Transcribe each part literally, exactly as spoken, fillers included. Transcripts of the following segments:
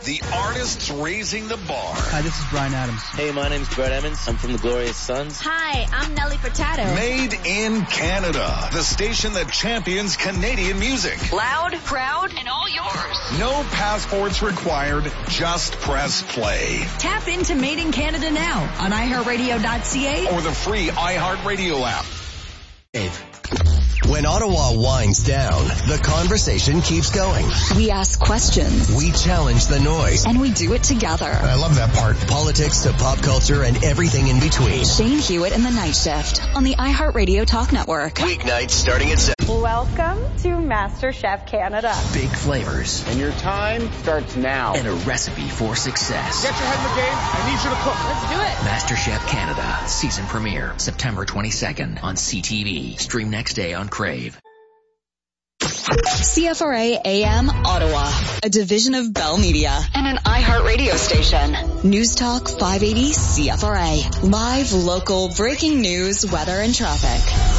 The artists raising the bar. Hi, this is Bryan Adams. Hey, my name's Brett Emmons. I'm from the Glorious Sons. Hi, I'm Nelly Furtado. Made in Canada. The station that champions Canadian music. Loud, proud, and all yours. No passports required. Just press play. Tap into Made in Canada now on i heart radio dot c a or the free iHeartRadio app. Dave. When Ottawa winds down, the conversation keeps going. We ask questions. We challenge the noise. And we do it together. I love that part. Politics to pop culture and everything in between. Shane Hewitt and the Night Shift on the iHeartRadio Talk Network. Weeknights starting at seven. Welcome to MasterChef Canada. Big flavors. And your time starts now. And a recipe for success. Get your head in the game. I need you to cook. Let's do it. MasterChef Canada. Season premiere. September twenty-second on C T V. Stream next day on Crave. C F R A A M Ottawa, a division of Bell Media and an iHeartRadio station. News Talk five eighty C F R A. Live, local, breaking news, weather, and traffic.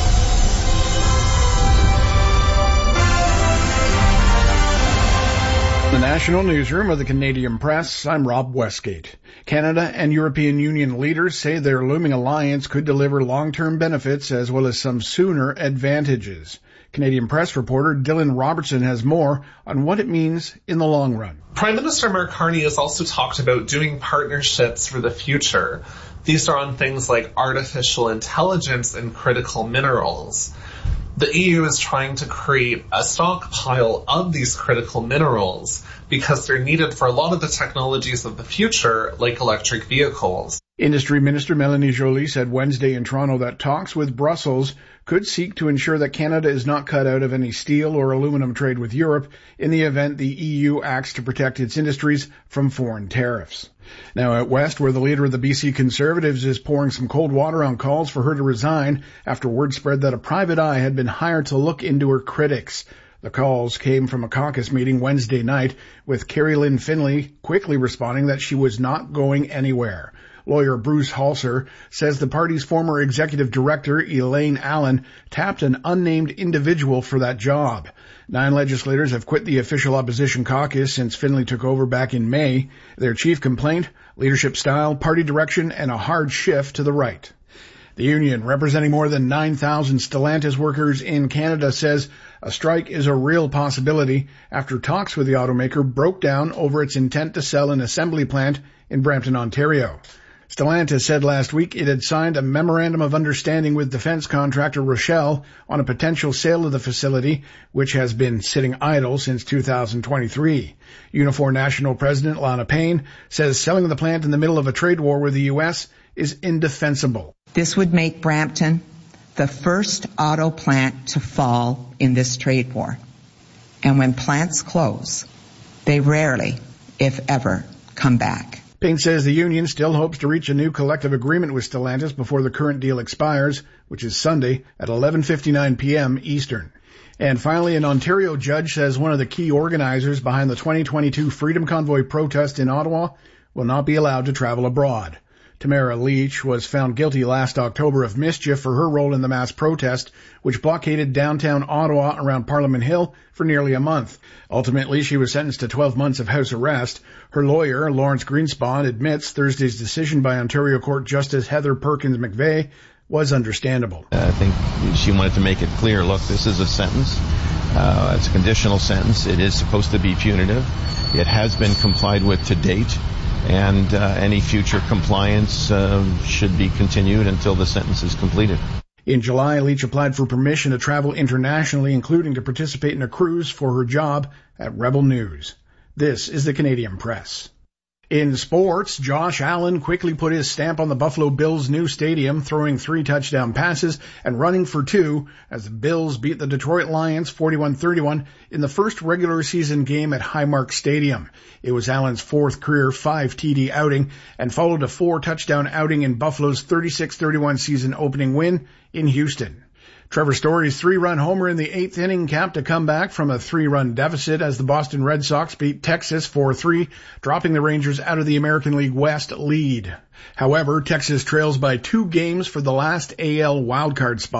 The National Newsroom of the Canadian Press, I'm Rob Westgate. Canada and European Union leaders say their looming alliance could deliver long-term benefits as well as some sooner advantages. Canadian Press reporter Dylan Robertson has more on what it means in the long run. Prime Minister Mark Carney has also talked about doing partnerships for the future. These are on things like artificial intelligence and critical minerals. The E U is trying to create a stockpile of these critical minerals because they're needed for a lot of the technologies of the future, like electric vehicles. Industry Minister Melanie Joly said Wednesday in Toronto that talks with Brussels could seek to ensure that Canada is not cut out of any steel or aluminum trade with Europe in the event the E U acts to protect its industries from foreign tariffs. Now out west, where the leader of the B C Conservatives is pouring some cold water on calls for her to resign after word spread that a private eye had been hired to look into her critics. The calls came from a caucus meeting Wednesday night, with Carrie Lynn Finlay quickly responding that she was not going anywhere. Lawyer Bruce Halser says the party's former executive director, Elaine Allen, tapped an unnamed individual for that job. Nine legislators have quit the official opposition caucus since Finlay took over back in May. Their chief complaint, leadership style, party direction, and a hard shift to the right. The union, representing more than nine thousand Stellantis workers in Canada, says a strike is a real possibility after talks with the automaker broke down over its intent to sell an assembly plant in Brampton, Ontario. Stellantis said last week it had signed a memorandum of understanding with defense contractor Rochelle on a potential sale of the facility, which has been sitting idle since two thousand twenty-three. Unifor National President Lana Payne says selling the plant in the middle of a trade war with the U S is indefensible. This would make Brampton the first auto plant to fall in this trade war. And when plants close, they rarely, if ever, come back. Payne says the union still hopes to reach a new collective agreement with Stellantis before the current deal expires, which is Sunday at eleven fifty-nine p.m. Eastern. And finally, an Ontario judge says one of the key organizers behind the twenty twenty-two Freedom Convoy protest in Ottawa will not be allowed to travel abroad. Tamara Leach was found guilty last October of mischief for her role in the mass protest, which blockaded downtown Ottawa around Parliament Hill for nearly a month. Ultimately, she was sentenced to twelve months of house arrest. Her lawyer, Lawrence Greenspan, admits Thursday's decision by Ontario Court Justice Heather Perkins McVeigh was understandable. I think she wanted to make it clear, look, this is a sentence. Uh, it's a conditional sentence. It is supposed to be punitive. It has been complied with to date. And uh, any future compliance uh, should be continued until the sentence is completed. In July, Leach applied for permission to travel internationally, including to participate in a cruise for her job at Rebel News. This is the Canadian Press. In sports, Josh Allen quickly put his stamp on the Buffalo Bills' new stadium, throwing three touchdown passes and running for two as the Bills beat the Detroit Lions forty-one thirty-one in the first regular season game at Highmark Stadium. It was Allen's fourth career five T D outing and followed a four-touchdown outing in Buffalo's thirty-six thirty-one season opening win in Houston. Trevor Story's three-run homer in the eighth inning capped a comeback from a three-run deficit as the Boston Red Sox beat Texas four three, dropping the Rangers out of the American League West lead. However, Texas trails by two games for the last A L wildcard spot.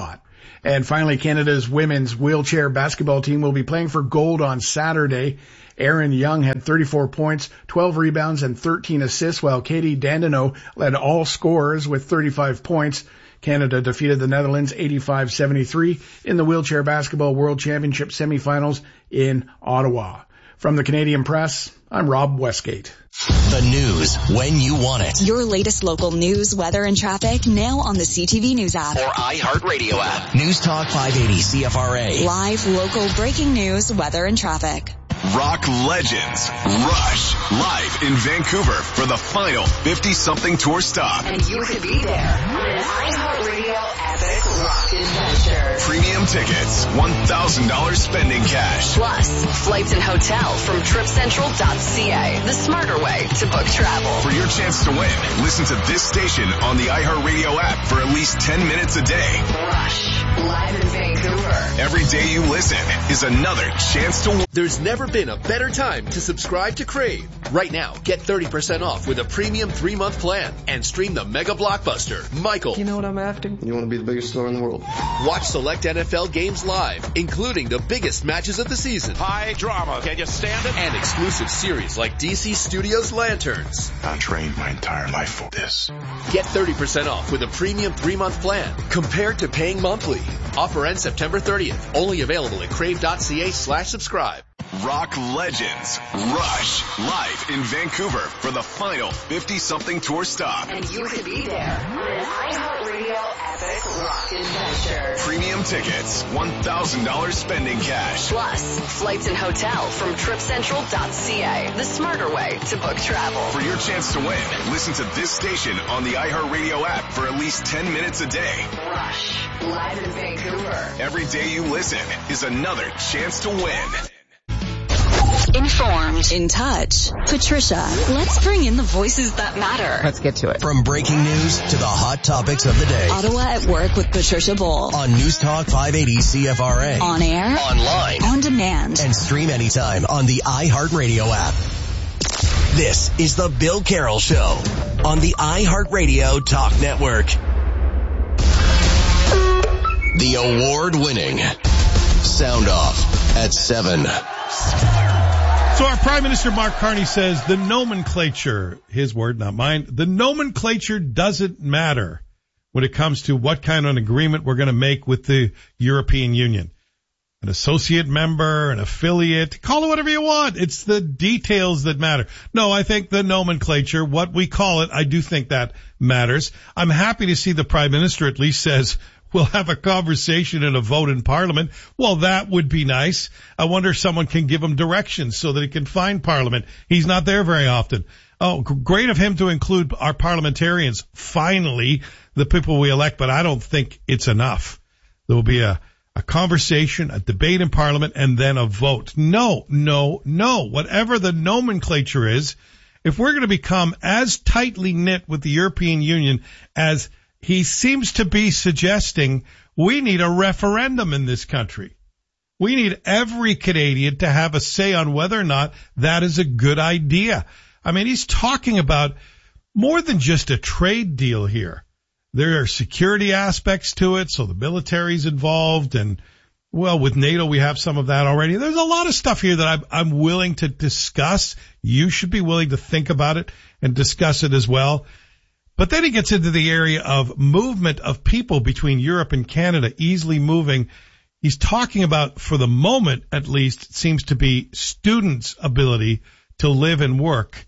And finally, Canada's women's wheelchair basketball team will be playing for gold on Saturday. Erin Young had thirty-four points, twelve rebounds, and thirteen assists, while Katie Dandino led all scorers with thirty-five points. Canada defeated the Netherlands eighty-five seventy-three in the Wheelchair Basketball World Championship semifinals in Ottawa. From the Canadian Press, I'm Rob Westgate. The news when you want it. Your latest local news, weather, and traffic now on the C T V News app. Or iHeartRadio app. News Talk five eighty C F R A. Live local breaking news, weather, and traffic. Rock legends Rush live in Vancouver for the final fifty-something tour stop. And you could be there on an iHeartRadio epic rock adventure. Premium tickets, one thousand dollars spending cash. Plus, flights and hotel from trip central dot c a, the smarter way to book travel. For your chance to win, listen to this station on the iHeartRadio app for at least ten minutes a day. Rush, live in Vancouver. Every day you listen is another chance to win. There's never been a better time to subscribe to Crave. Right now, get thirty percent off with a premium three-month plan and stream the mega blockbuster, Michael. You know what I'm after? You want to be the biggest star in the world. Watch select N F L games live, including the biggest matches of the season. High drama. Can you stand it? And exclusive series like D C Studios' Lanterns. I trained my entire life for this. Get thirty percent off with a premium three-month plan compared to paying monthly. Offer ends September thirtieth. Only available at crave.ca slash subscribe. Rock legends Rush live in Vancouver for the final fifty-something tour stop. And you could be there on an iHeartRadio epic rock adventure. Premium tickets, one thousand dollars spending cash. Plus, flights and hotel from trip central dot c a, the smarter way to book travel. For your chance to win, listen to this station on the iHeartRadio app for at least ten minutes a day. Rush, live in Vancouver. Every day you listen is another chance to win. Informed. In touch. Patricia, let's bring in the voices that matter. Let's get to it. From breaking news to the hot topics of the day. Ottawa at Work with Patricia Bull. On News Talk five eighty C F R A. On air. Online. On demand. And stream anytime on the iHeartRadio app. This is the Bill Carroll Show on the iHeartRadio Talk Network. The award-winning Sound Off at seven. So our Prime Minister Mark Carney says the nomenclature, his word, not mine, the nomenclature doesn't matter when it comes to what kind of an agreement we're going to make with the European Union. An associate member, an affiliate, call it whatever you want. It's the details that matter. No, I think the nomenclature, what we call it, I do think that matters. I'm happy to see the Prime Minister at least says we'll have a conversation and a vote in Parliament. Well, that would be nice. I wonder if someone can give him directions so that he can find Parliament. He's not there very often. Oh, great of him to include our parliamentarians. Finally, the people we elect, but I don't think it's enough. There will be a, a conversation, a debate in Parliament, and then a vote. No, no, no. Whatever the nomenclature is, if we're going to become as tightly knit with the European Union as he seems to be suggesting, we need a referendum in this country. We need every Canadian to have a say on whether or not that is a good idea. I mean, he's talking about more than just a trade deal here. There are security aspects to it, so the military's involved, and, well, with NATO we have some of that already. There's a lot of stuff here that I'm, I'm willing to discuss. You should be willing to think about it and discuss it as well. But then he gets into the area of movement of people between Europe and Canada, easily moving. He's talking about, for the moment at least, it seems to be students' ability to live and work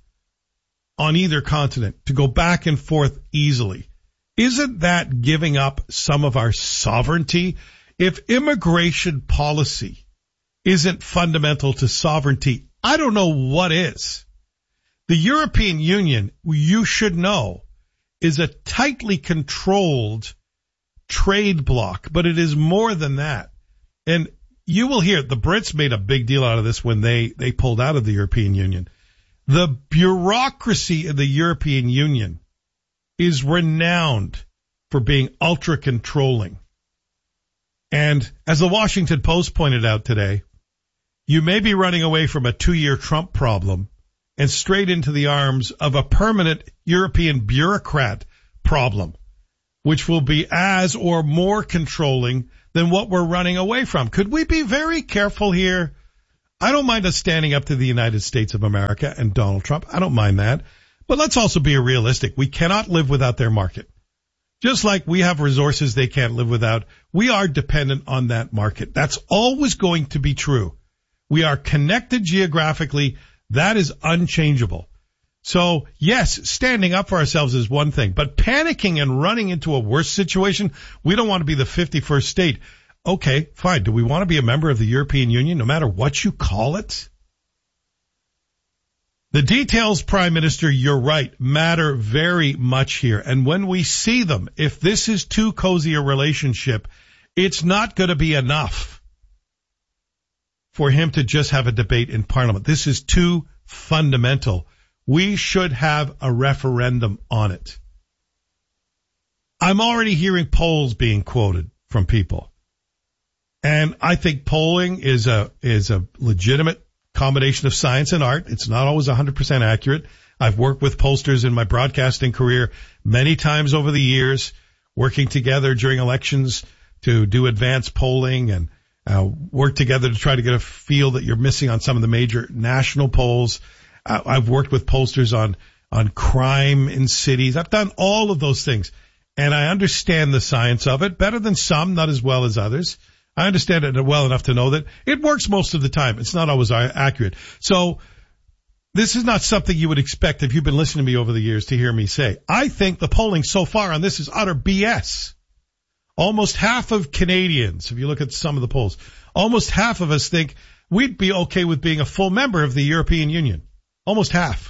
on either continent, to go back and forth easily. Isn't that giving up some of our sovereignty? If immigration policy isn't fundamental to sovereignty, I don't know what is. The European Union, you should know, is a tightly controlled trade bloc, but it is more than that. And you will hear the Brits made a big deal out of this when they, they pulled out of the European Union. The bureaucracy of the European Union is renowned for being ultra controlling. And as the Washington Post pointed out today, you may be running away from a two-year Trump problem and straight into the arms of a permanent European bureaucrat problem which will be as or more controlling than what we're running away from. Could we be very careful here? I don't mind us standing up to the United States of America and Donald Trump. I don't mind that. But let's also be realistic. We cannot live without their market. Just like we have resources they can't live without, we are dependent on that market. That's always going to be true. We are connected geographically. That is unchangeable. So, yes, standing up for ourselves is one thing, but panicking and running into a worse situation, we don't want to be the fifty-first state. Okay, fine. Do we want to be a member of the European Union, no matter what you call it? The details, Prime Minister, you're right, matter very much here. And when we see them, if this is too cozy a relationship, it's not going to be enough for him to just have a debate in Parliament. This is too fundamental. We should have a referendum on it. I'm already hearing polls being quoted from people. And I think polling is a is a legitimate combination of science and art. It's not always one hundred percent accurate. I've worked with pollsters in my broadcasting career many times over the years, working together during elections to do advanced polling and uh, work together to try to get a feel that you're missing on some of the major national polls. Uh, I've worked with pollsters on on crime in cities. I've done all of those things, and I understand the science of it better than some, not as well as others. I understand it well enough to know that it works most of the time. It's not always accurate. So this is not something you would expect if you've been listening to me over the years to hear me say. I think the polling so far on this is utter B S. Almost half of Canadians, if you look at some of the polls, almost half of us think we'd be okay with being a full member of the European Union. Almost half.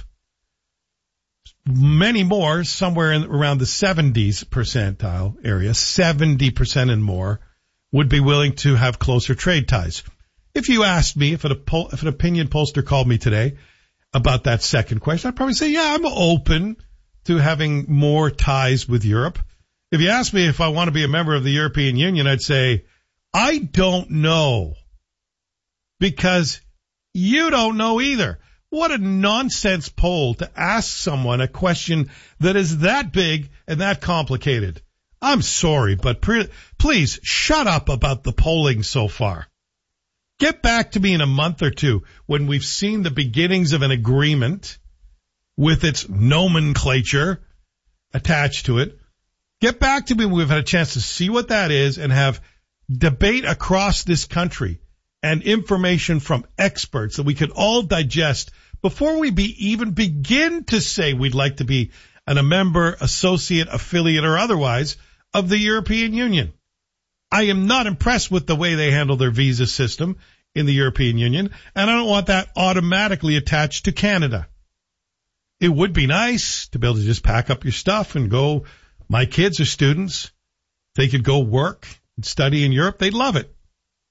Many more, somewhere in around the seventies percentile area, seventy percent and more, would be willing to have closer trade ties. If you asked me, if, an, if an opinion pollster called me today about that second question, I'd probably say, yeah, I'm open to having more ties with Europe. If you asked me if I want to be a member of the European Union, I'd say, I don't know. Because you don't know either. What a nonsense poll to ask someone a question that is that big and that complicated. I'm sorry, but pre- please shut up about the polling so far. Get back to me in a month or two when we've seen the beginnings of an agreement with its nomenclature attached to it. Get back to me when we've had a chance to see what that is and have debate across this country and information from experts that we could all digest before we be even begin to say we'd like to be an, a member, associate, affiliate, or otherwise of the European Union. I am not impressed with the way they handle their visa system in the European Union, and I don't want that automatically attached to Canada. It would be nice to be able to just pack up your stuff and go. My kids are students. They could go work and study in Europe. They'd love it.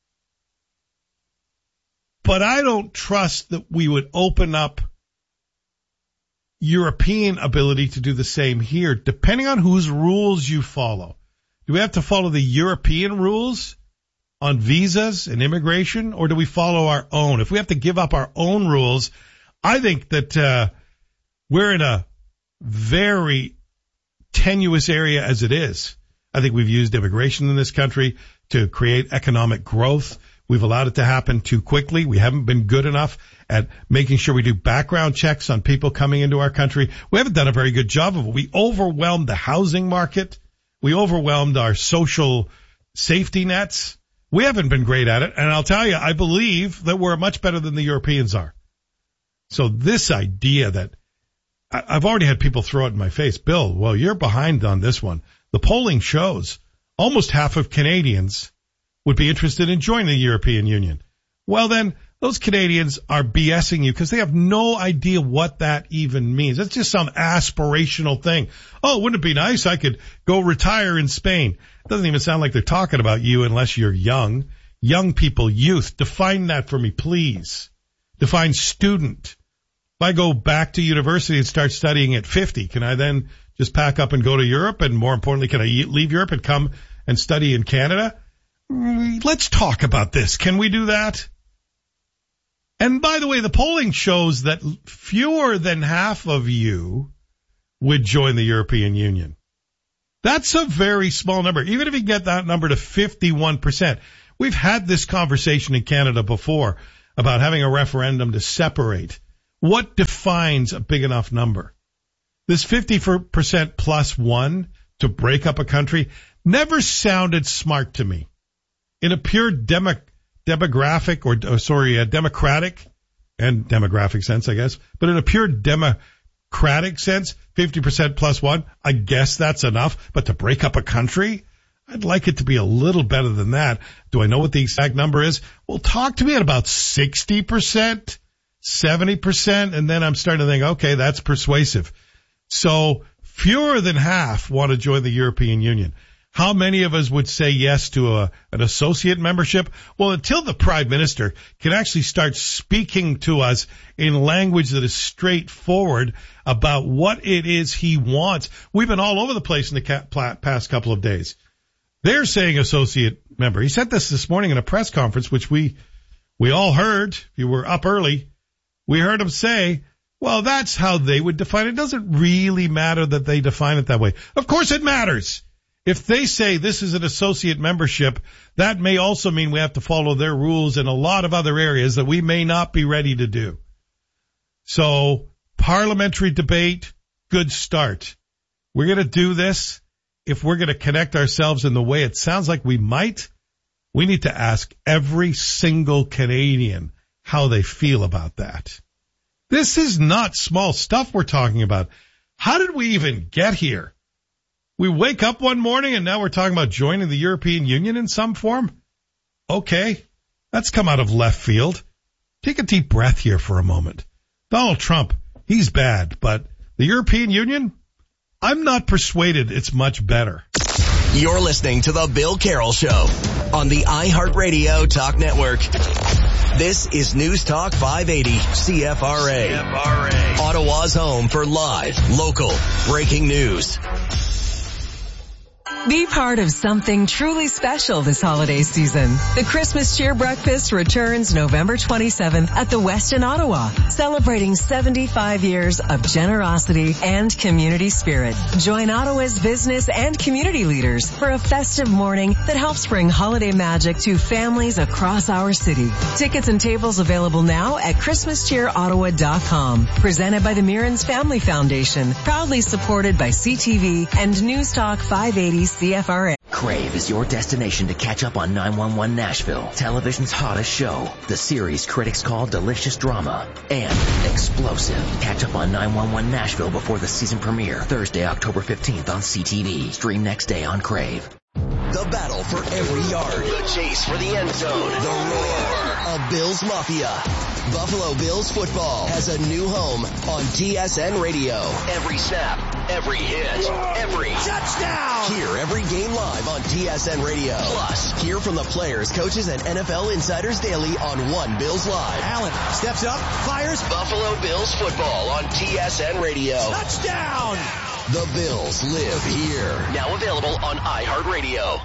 But I don't trust that we would open up European ability to do the same here, depending on whose rules you follow. Do we have to follow the European rules on visas and immigration, or do we follow our own? If we have to give up our own rules, I think that uh, we're in a very tenuous area as it is. I think we've used immigration in this country to create economic growth. We've allowed it to happen too quickly. We haven't been good enough at making sure we do background checks on people coming into our country. We haven't done a very good job of it. We overwhelmed the housing market. We overwhelmed our social safety nets. We haven't been great at it. And I'll tell you, I believe that we're much better than the Europeans are. So this idea that I've already had people throw it in my face. Bill, well, you're behind on this one. The polling shows almost half of Canadians would be interested in joining the European Union. Well, then, those Canadians are BSing you because they have no idea what that even means. It's just some aspirational thing. Oh, wouldn't it be nice? I could go retire in Spain. It doesn't even sound like they're talking about you unless you're young. Young people, youth, define that for me, please. Define student. If I go back to university and start studying at fifty, can I then just pack up and go to Europe? And more importantly, can I leave Europe and come and study in Canada? Let's talk about this. Can we do that? And by the way, the polling shows that fewer than half of you would join the European Union. That's a very small number. Even if you get that number to fifty-one percent. We've had this conversation in Canada before about having a referendum to separate. What defines a big enough number? This fifty percent plus one to break up a country never sounded smart to me. In a pure demo, demographic or, or sorry, a democratic and demographic sense, I guess, but in a pure democratic sense, fifty percent plus one, I guess that's enough. But to break up a country, I'd like it to be a little better than that. Do I know what the exact number is? Well, talk to me at about sixty percent, seventy percent, and then I'm starting to think, okay, that's persuasive. So fewer than half want to join the European Union. How many of us would say yes to a, an associate membership? Well, until the Prime Minister can actually start speaking to us in language that is straightforward about what it is he wants. We've been all over the place in the past couple of days. They're saying associate member. He said this this morning in a press conference, which we we all heard. If you were up early, we heard him say, well, that's how they would define it. It doesn't really matter that they define it that way. Of course it matters. If they say this is an associate membership, that may also mean we have to follow their rules in a lot of other areas that we may not be ready to do. So parliamentary debate, good start. We're going to do this. If we're going to connect ourselves in the way it sounds like we might, we need to ask every single Canadian how they feel about that. This is not small stuff we're talking about. How did we even get here? We wake up one morning and now we're talking about joining the European Union in some form? Okay, that's come out of left field. Take a deep breath here for a moment. Donald Trump, he's bad, but the European Union? I'm not persuaded it's much better. You're listening to The Bill Carroll Show on the iHeartRadio Talk Network. This is News Talk five eighty C F R A. C F R A. Ottawa's home for live, local, breaking news. Be part of something truly special this holiday season. The Christmas Cheer Breakfast returns November twenty-seventh at the West in Ottawa, celebrating seventy-five years of generosity and community spirit. Join Ottawa's business and community leaders for a festive morning that helps bring holiday magic to families across our city. Tickets and tables available now at christmas cheer ottawa dot com. Presented by the Mirans Family Foundation, proudly supported by C T V and News Talk five eighty C F R A. Crave is your destination to catch up on nine one one Nashville, television's hottest show. The series critics call delicious drama and explosive. Catch up on nine one one Nashville before the season premiere, Thursday, October fifteenth on C T V. Stream next day on Crave. The battle for every yard. The chase for the end zone. The roar of Bills Mafia. Buffalo Bills football has a new home on T S N Radio. Every snap, every hit, every touchdown. Hear every game live on T S N Radio. Plus, hear from the players, coaches, and N F L insiders daily on One Bills Live. Allen steps up, fires. Buffalo Bills football on T S N Radio. Touchdown. The Bills live here. Now available on iHeartRadio.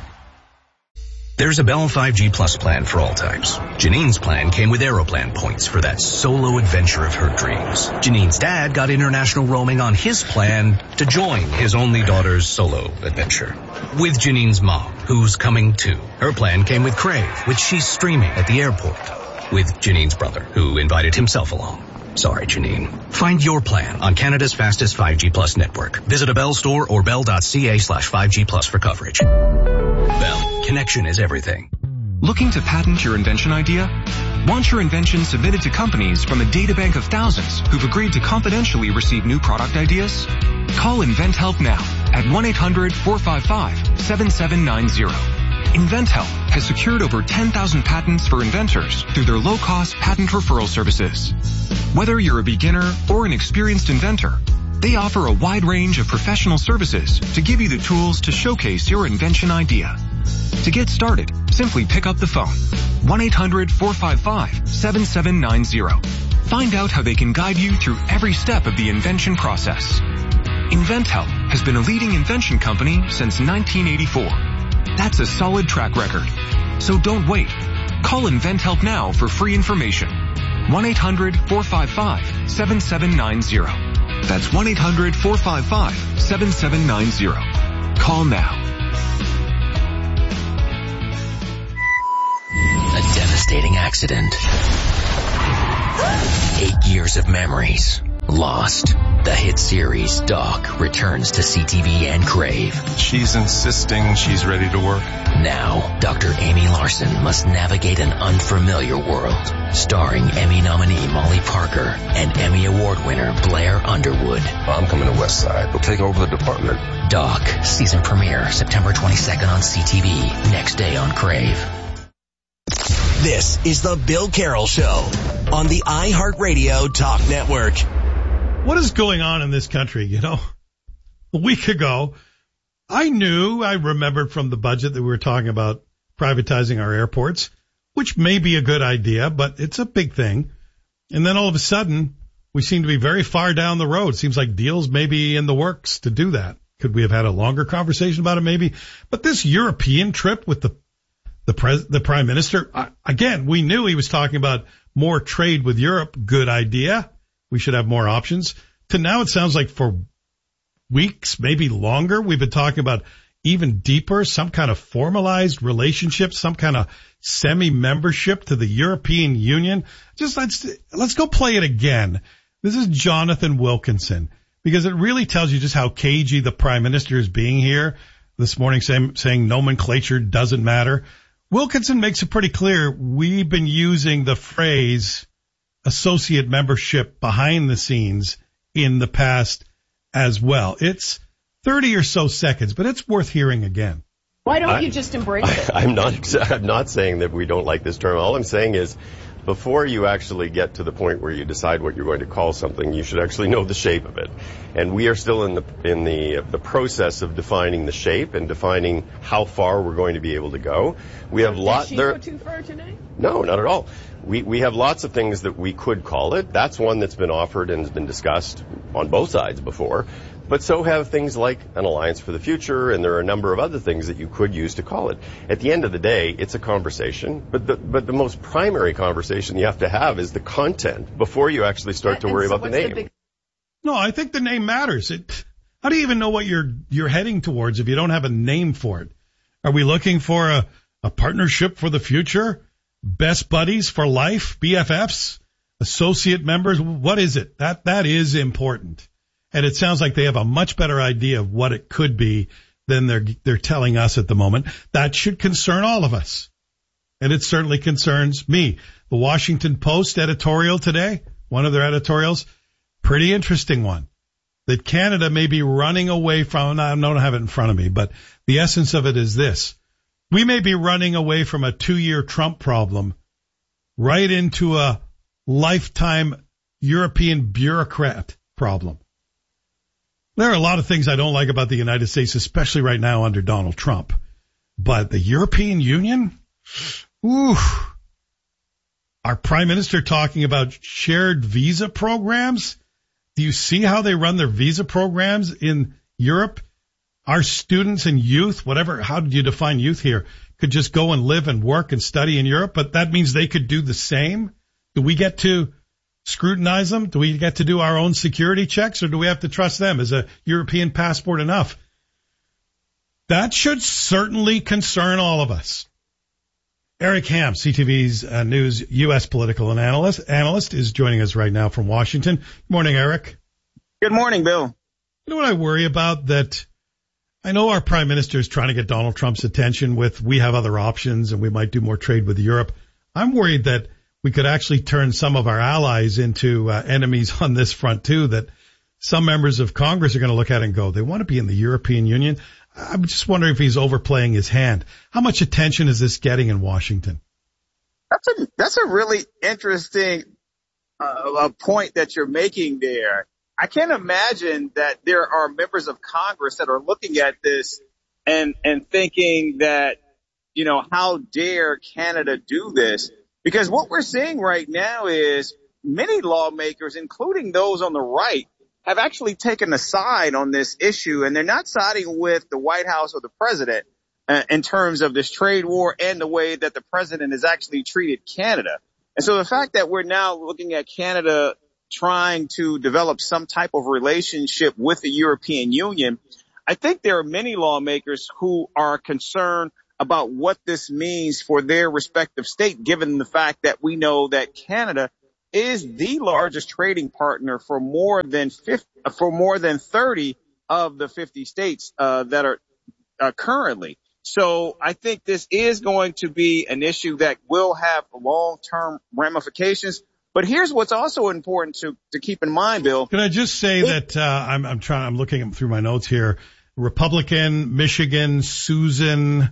There's a Bell five G Plus plan for all types. Janine's plan came with Aeroplan points for that solo adventure of her dreams. Janine's dad got international roaming on his plan to join his only daughter's solo adventure. With Janine's mom, who's coming too. Her plan came with Crave, which she's streaming at the airport. With Janine's brother, who invited himself along. Sorry, Janine. Find your plan on Canada's fastest five G Plus network. Visit a Bell store or bell.ca slash 5G Plus for coverage. Bell. Connection is everything. Looking to patent your invention idea? Want your invention submitted to companies from a databank of thousands who've agreed to confidentially receive new product ideas? Call InventHelp now at one eight hundred four five five seven seven nine zero. InventHelp has secured over ten thousand patents for inventors through their low-cost patent referral services. Whether you're a beginner or an experienced inventor, they offer a wide range of professional services to give you the tools to showcase your invention idea. To get started, simply pick up the phone, one eight hundred four five five seven seven nine zero. Find out how they can guide you through every step of the invention process. InventHelp has been a leading invention company since nineteen eighty-four. That's a solid track record. So don't wait. Call InventHelp now for free information. one eight hundred four five five seven seven nine zero. That's one eight hundred four five five seven seven nine zero. Call now. A devastating accident. Eight years of memories lost. The hit series Doc returns to C T V and Crave. She's insisting she's ready to work. Now, Doctor Amy Larson must navigate an unfamiliar world. Starring Emmy nominee Molly Parker and Emmy Award winner Blair Underwood. I'm coming to West Side. We'll take over the department. Doc, season premiere September twenty-second on C T V. Next day on Crave. This is the Bill Carroll Show on the iHeartRadio Talk Network. What is going on in this country? You know, a week ago, I knew, I remembered from the budget that we were talking about privatizing our airports, which may be a good idea, but it's a big thing. And then all of a sudden, we seem to be very far down the road. Seems like deals may be in the works to do that. Could we have had a longer conversation about it? Maybe. But this European trip with the the pres the prime minister, uh, again, we knew he was talking about more trade with Europe. Good idea. We should have more options. To now it sounds like for weeks, maybe longer, we've been talking about even deeper, some kind of formalized relationship, some kind of semi-membership to the European Union. Just let's, let's go play it again. This is Jonathan Wilkinson, because it really tells you just how cagey the prime minister is being here this morning, saying, saying nomenclature doesn't matter. Wilkinson makes it pretty clear we've been using the phrase associate membership behind the scenes in the past as well. It's thirty or so seconds, but it's worth hearing again. Why don't I, you just embrace it? I, I'm not, I'm not saying that we don't like this term. All I'm saying is before you actually get to the point where you decide what you're going to call something, you should actually know the shape of it. And we are still in the, in the, the process of defining the shape and defining how far we're going to be able to go. We have lots, Did she there, go too far tonight? No, not at all. We, we have lots of things that we could call it. That's one that's been offered and has been discussed on both sides before. But so have things like an alliance for the future, and there are a number of other things that you could use to call it. At the end of the day, it's a conversation, but the, but the most primary conversation you have to have is the content before you actually start to and worry so about the name. The big- no, I think the name matters. It, how do you even know what you're you're heading towards if you don't have a name for it? Are we looking for a, a partnership for the future? Best buddies for life? B F Fs? Associate members? What is it? That that is important. And it sounds like they have a much better idea of what it could be than they're they're telling us at the moment. That should concern all of us. And it certainly concerns me. The Washington Post editorial today, one of their editorials, pretty interesting one. That Canada may be running away from, I don't have it in front of me, but the essence of it is this. We may be running away from a two-year Trump problem right into a lifetime European bureaucrat problem. There are a lot of things I don't like about the United States, especially right now under Donald Trump. But the European Union? Ooh. Our prime minister talking about shared visa programs? Do you see how they run their visa programs in Europe? Our students and youth, whatever, how did you define youth here, could just go and live and work and study in Europe, but that means they could do the same? Do we get to scrutinize them? Do we get to do our own security checks, or do we have to trust them? Is a European passport enough? That should certainly concern all of us. Eric Ham, C T V's uh, News U S political analyst, analyst, is joining us right now from Washington. Good morning, Eric. Good morning, Bill. You know what I worry about? That I know our prime minister is trying to get Donald Trump's attention with we have other options and we might do more trade with Europe. I'm worried that we could actually turn some of our allies into uh, enemies on this front too, that some members of Congress are going to look at it and go, they want to be in the European Union. I'm just wondering if he's overplaying his hand. How much attention is this getting in Washington? That's a, that's a really interesting uh, point that you're making there. I can't imagine that there are members of Congress that are looking at this and, and thinking that, you know, how dare Canada do this? Because what we're seeing right now is many lawmakers, including those on the right, have actually taken a side on this issue, and they're not siding with the White House or the president uh, in terms of this trade war and the way that the president has actually treated Canada. And so the fact that we're now looking at Canada trying to develop some type of relationship with the European Union, I I think there are many lawmakers who are concerned about what this means for their respective state, given the fact that we know that Canada is the largest trading partner for more than fifty, for more than thirty of the fifty states uh, that are uh, currently. So I think this is going to be an issue that will have long-term ramifications. But here's what's also important to, to keep in mind, Bill. Can I just say it, that uh, I'm, I'm trying, I'm looking through my notes here. Republican, Michigan, Susan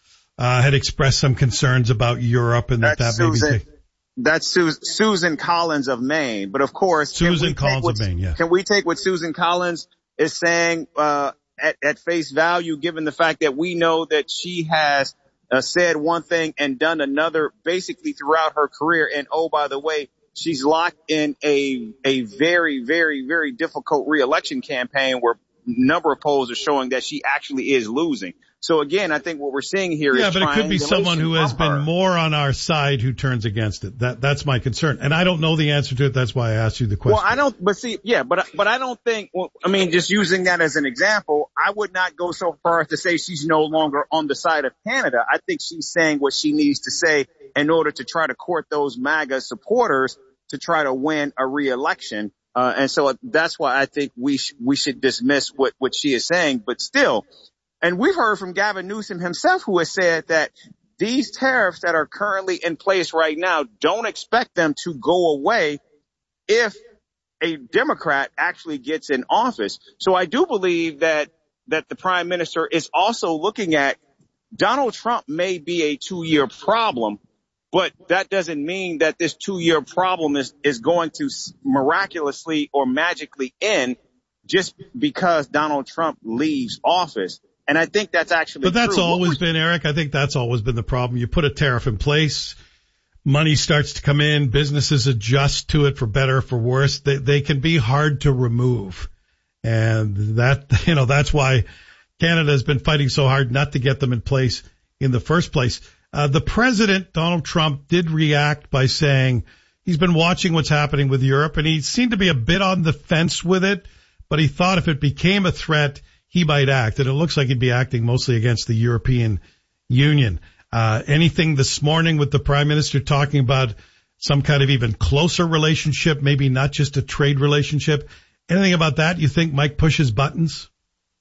uh, had expressed some concerns about Europe and that that Susan, maybe. That's Su- Susan Collins of Maine. But of course, Susan Collins of Maine, yeah. Can we take what Susan Collins is saying uh, at, at face value, given the fact that we know that she has uh, said one thing and done another basically throughout her career? And oh, by the way, she's locked in a a very, very, very difficult reelection campaign where a number of polls are showing that she actually is losing. So again, I think what we're seeing here yeah, is Yeah, but it could be someone who has been her. more on our side who turns against it. That that's my concern. And I don't know the answer to it. That's why I asked you the question. Well, I don't, but see, yeah, but, but I don't think, well, I mean, just using that as an example, I would not go so far as to say she's no longer on the side of Canada. I think she's saying what she needs to say in order to try to court those MAGA supporters to try to win a re-election. Uh, and so that's why I think we sh- we should dismiss what, what she is saying. But still, and we've heard from Gavin Newsom himself, who has said that these tariffs that are currently in place right now, don't expect them to go away if a Democrat actually gets in office. So I do believe that that the prime minister is also looking at Donald Trump may be a two-year problem, but that doesn't mean that this two-year problem is, is going to miraculously or magically end just because Donald Trump leaves office. And I think that's actually But that's true. always been, Eric, I think that's always been the problem. You put a tariff in place, money starts to come in, businesses adjust to it for better or for worse. They, they can be hard to remove. And that, you know, that's why Canada has been fighting so hard not to get them in place in the first place. Uh, the president, Donald Trump, did react by saying he's been watching what's happening with Europe, and he seemed to be a bit on the fence with it, but he thought if it became a threat, he might act. And it looks like he'd be acting mostly against the European Union. Uh, anything this morning with the prime minister talking about some kind of even closer relationship, maybe not just a trade relationship? Anything about that you think Mike pushes buttons?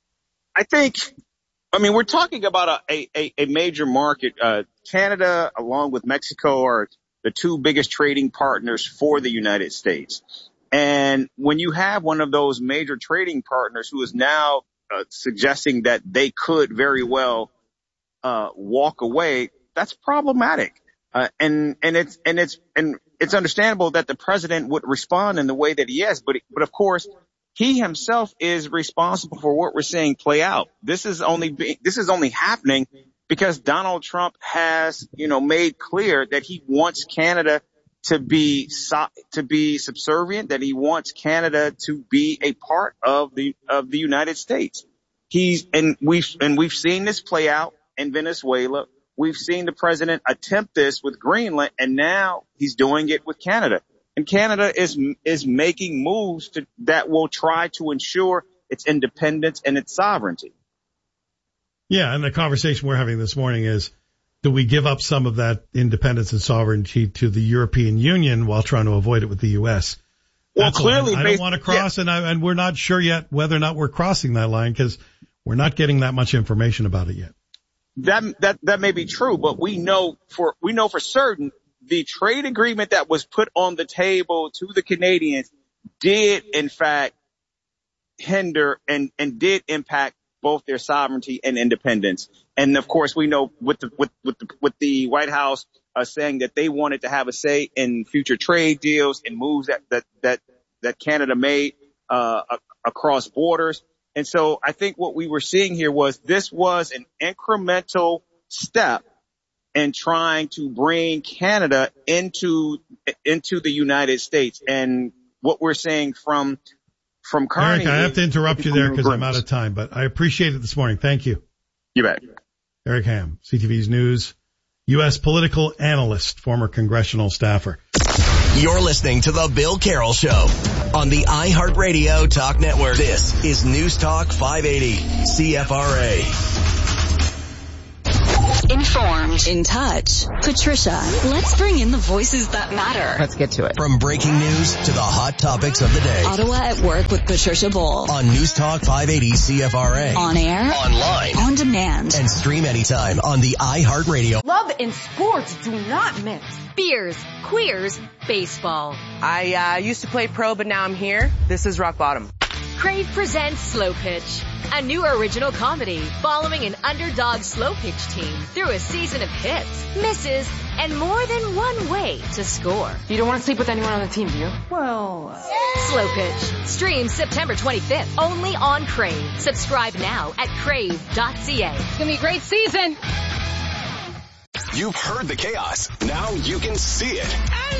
I think, I mean, we're talking about a, a, a major market. Uh, Canada, along with Mexico, are the two biggest trading partners for the United States. And when you have one of those major trading partners who is now uh, suggesting that they could very well uh walk away, that's problematic. Uh, and, and it's, and it's, and it's understandable that the president would respond in the way that he is, but, but of course, he himself is responsible for what we're seeing play out. This is only, be, this is only happening because Donald Trump has, you know, made clear that he wants Canada to be, to be subservient, that he wants Canada to be a part of the, of the United States. He's, and we've, and we've seen this play out in Venezuela. We've seen the president attempt this with Greenland, and now he's doing it with Canada. And Canada is is making moves to, that will try to ensure its independence and its sovereignty. Yeah, and the conversation we're having this morning is, do we give up some of that independence and sovereignty to the European Union while trying to avoid it with the U S? Well, That's clearly, I don't want to cross, yeah. and, I, and we're not sure yet whether or not we're crossing that line because we're not getting that much information about it yet. That that that may be true, but we know for we know for certain the trade agreement that was put on the table to the Canadians did in fact hinder and and did impact both their sovereignty and independence. And of course, we know with the with with the, with the White House uh, saying that they wanted to have a say in future trade deals and moves that that that that Canada made uh across borders. And so I think what we were seeing here was this was an incremental step in trying to bring Canada into into the United States. And what we're seeing from from Carney. Eric, I have to interrupt you there because I'm out of time, but I appreciate it this morning. Thank you. You bet. Eric Ham, C T V's News, U S political analyst, former congressional staffer. You're listening to The Bill Carroll Show on the iHeartRadio Talk Network. This is News Talk five eighty C F R A. Informed, in touch. Patricia, let's bring in the voices that matter. Let's get to it. From breaking news to the hot topics of the day. Ottawa at Work with Patricia Bull. On News Talk five eighty C F R A. On air. Online. On demand. And stream anytime on the iHeartRadio. Love and sports do not mix. Beers, queers, baseball. I uh, used to play pro, but now I'm here. This is rock bottom. Crave presents Slow Pitch, a new original comedy following an underdog slow pitch team through a season of hits, misses, and more than one way to score. You don't want to sleep with anyone on the team, do you? Well, Slow Pitch. Stream September twenty-fifth, only on Crave. Subscribe now at crave dot c a. It's going to be a great season. You've heard the chaos. Now you can see it.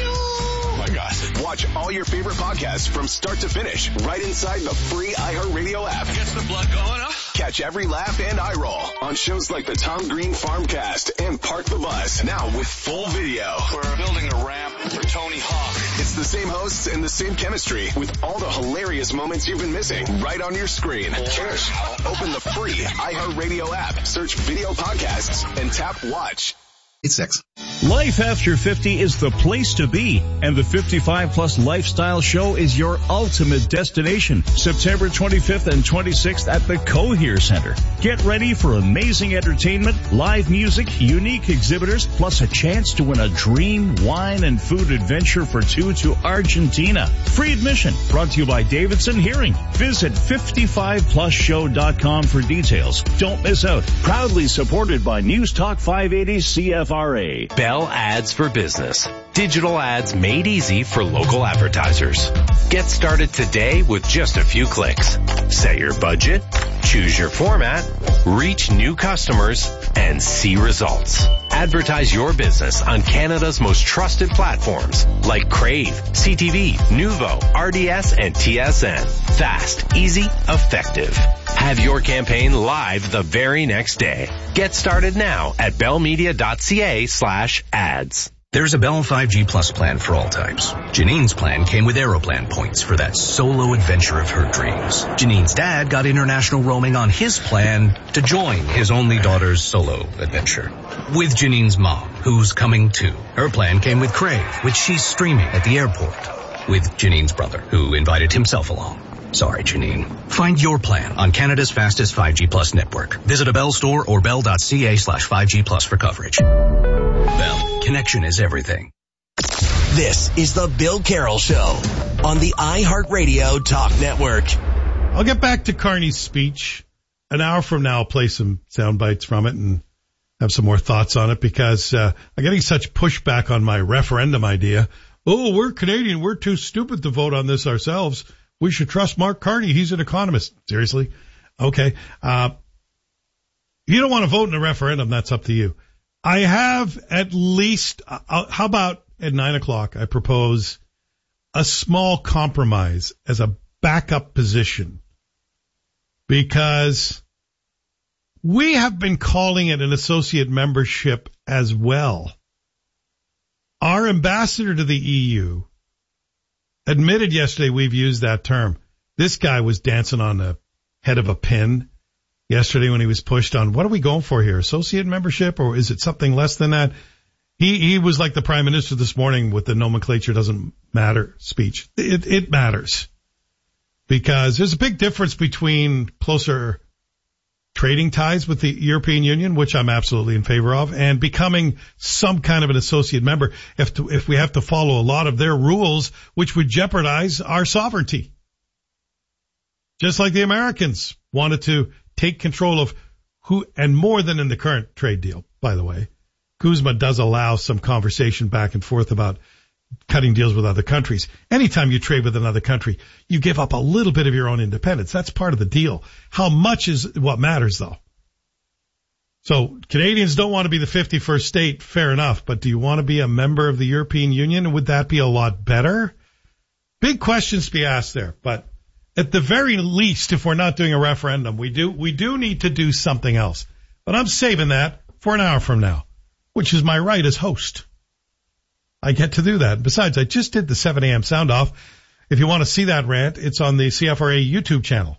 Oh my gosh. Watch all your favorite podcasts from start to finish right inside the free iHeartRadio app. Gets the blood going, huh? Catch every laugh and eye roll on shows like the Tom Green Farmcast and Park the Bus. Now with full video. We're building a ramp for Tony Hawk. It's the same hosts and the same chemistry with all the hilarious moments you've been missing right on your screen. Cheers. Open the free iHeartRadio app, search video podcasts, and tap watch. It's six. Life after fifty is the place to be, and the fifty-five plus Lifestyle Show is your ultimate destination. September twenty-fifth and twenty-sixth at the Cohere Center. Get ready for amazing entertainment, live music, unique exhibitors, plus a chance to win a dream wine and food adventure for two to Argentina. Free admission, brought to you by Davidson Hearing. Visit fifty-five plus show dot com for details. Don't miss out. Proudly supported by News Talk five eighty C F R A. Bell Ads for Business. Digital ads made easy for local advertisers. Get started today with just a few clicks. Set your budget, choose your format, reach new customers, and see results. Advertise your business on Canada's most trusted platforms like Crave, C T V, Nuvo, R D S, and T S N. Fast, easy, effective. Have your campaign live the very next day. Get started now at bellmedia dot c a slash ads. There's a Bell five G Plus plan for all types. Janine's plan came with Aeroplan points for that solo adventure of her dreams. Janine's dad got international roaming on his plan to join his only daughter's solo adventure. With Janine's mom, who's coming too. Her plan came with Crave, which she's streaming at the airport. With Janine's brother, who invited himself along. Sorry, Janine. Find your plan on Canada's fastest five G Plus network. Visit a Bell store or bell dot c a slash five G plus for coverage. Bell, connection is everything. This is the Bill Carroll Show on the iHeartRadio Talk Network. I'll get back to Carney's speech an hour from now. I'll play some sound bites from it and have some more thoughts on it because uh, I'm getting such pushback on my referendum idea. Oh, we're Canadian. We're too stupid to vote on this ourselves. We should trust Mark Carney. He's an economist. Seriously? Okay. Uh, if you don't want to vote in a referendum, that's up to you. I have at least, uh, how about at nine o'clock, I propose a small compromise as a backup position because we have been calling it an associate membership as well. Our ambassador to the E U admitted yesterday we've used that term. This guy was dancing on the head of a pin yesterday when he was pushed on, what are we going for here? Associate membership, or is it something less than that? He he was like the prime minister this morning with the nomenclature doesn't matter speech. It, it matters because there's a big difference between closer trading ties with the European Union, which I'm absolutely in favor of, and becoming some kind of an associate member if to, if we have to follow a lot of their rules, which would jeopardize our sovereignty. Just like the Americans wanted to take control of who, and more than in the current trade deal, by the way. Kuzma does allow some conversation back and forth about cutting deals with other countries. Anytime you trade with another country, you give up a little bit of your own independence. That's part of the deal. How much is what matters, though. So Canadians don't want to be the fifty-first state, fair enough, but do you want to be a member of the European Union? Would that be a lot better? Big questions to be asked there, but at the very least, if we're not doing a referendum, we do we do need to do something else. But I'm saving that for an hour from now, which is my right as host. I get to do that. Besides, I just did the seven a.m. sound off. If you want to see that rant, it's on the C F R A YouTube channel.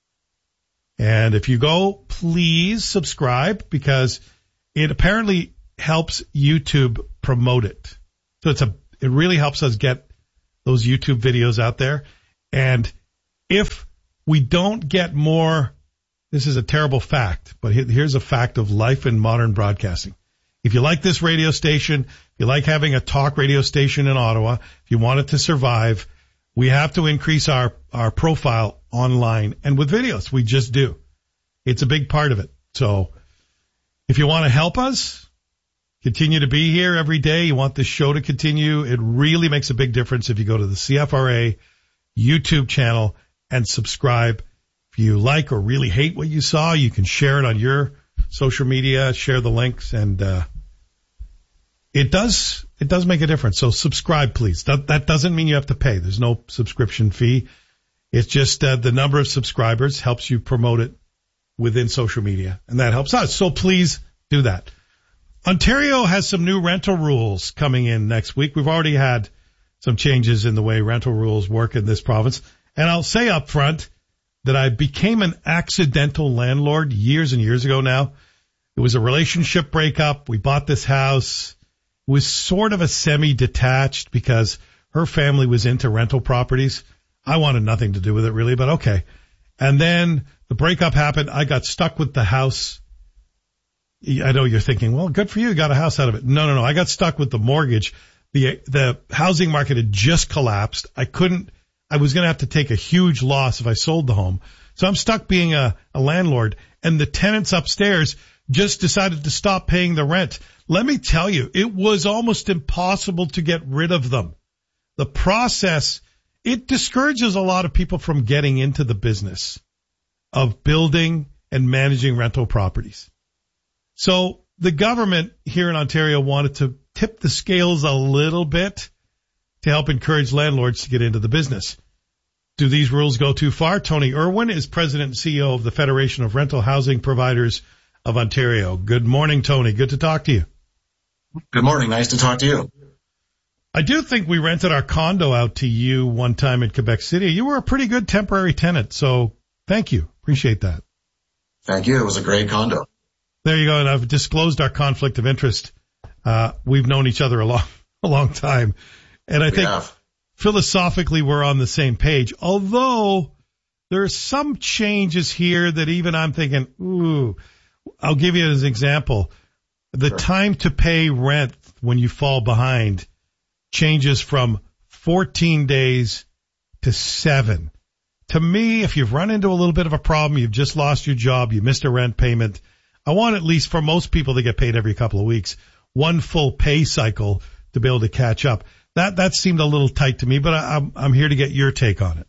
And if you go, please subscribe because it apparently helps YouTube promote it. So it's a, it really helps us get those YouTube videos out there. And if we don't get more, this is a terrible fact, but here's a fact of life in modern broadcasting. If you like this radio station, if you like having a talk radio station in Ottawa, if you want it to survive, we have to increase our, our profile online and with videos. We just do. It's a big part of it. So if you want to help us continue to be here every day, you want this show to continue, it really makes a big difference if you go to the C F R A YouTube channel and subscribe. If you like or really hate what you saw, you can share it on your social media, share the links, and uh it does it does make a difference. So subscribe, please. That, that doesn't mean you have to pay. There's no subscription fee. It's just uh, the number of subscribers helps you promote it within social media, and that helps us. So please do that. Ontario has some new rental rules coming in next week. We've already had some changes in the way rental rules work in this province. And I'll say up front that I became an accidental landlord years and years ago now. It was a relationship breakup. We bought this house. It was sort of a semi-detached because her family was into rental properties. I wanted nothing to do with it really, but okay. And then the breakup happened. I got stuck with the house. I know you're thinking, well, good for you. You got a house out of it. No, no, no. I got stuck with the mortgage. The, the housing market had just collapsed. I couldn't, I was going to have to take a huge loss if I sold the home. So I'm stuck being a, a landlord, and the tenants upstairs just decided to stop paying the rent. Let me tell you, it was almost impossible to get rid of them. The process, it discourages a lot of people from getting into the business of building and managing rental properties. So the government here in Ontario wanted to tip the scales a little bit to help encourage landlords to get into the business. Do these rules go too far? Tony Irwin is president and C E O of the Federation of Rental Housing Providers of Ontario. Good morning, Tony. Good to talk to you. Good morning. Nice to talk to you. I do think we rented our condo out to you one time in Quebec City. You were a pretty good temporary tenant, so thank you. Appreciate that. Thank you. It was a great condo. There you go. And I've disclosed our conflict of interest. Uh, we've known each other a long, a long time. And I we think have. Philosophically we're on the same page, although there are some changes here that even I'm thinking, ooh, I'll give you as an example. The Sure. time to pay rent when you fall behind changes from fourteen days to seven. To me, if you've run into a little bit of a problem, you've just lost your job, you missed a rent payment, I want at least for most people that get paid every couple of weeks, one full pay cycle to be able to catch up. That that seemed a little tight to me, but I, I'm I'm here to get your take on it.